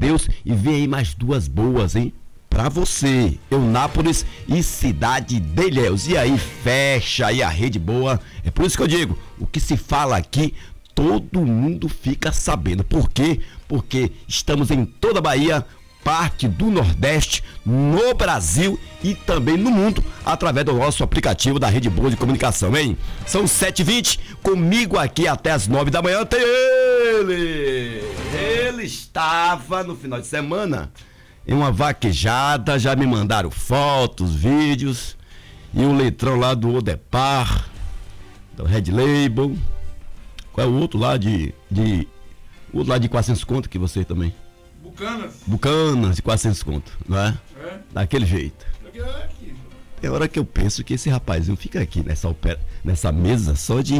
Deus, e vem aí mais duas boas, hein? Pra você, Eunápolis e Cidade de Ilhéus. E aí, fecha aí a rede boa. É por isso que eu digo, o que se fala aqui, todo mundo fica sabendo. Por quê? Porque estamos em toda a Bahia, parte do Nordeste, no Brasil e também no mundo, através do nosso aplicativo da Rede Boa de Comunicação, hein? São 7h20, comigo aqui até as 9 da manhã tem ele! Ele estava no final de semana em uma vaquejada, já me mandaram fotos, vídeos, e o letrão lá do Odepar, do Red Label, qual é o outro lá de o outro lá de 400 conto que você também? Bucanas de 400 conto, não é? É. Daquele jeito. Tem hora que eu penso que esse rapazinho fica aqui nessa mesa só de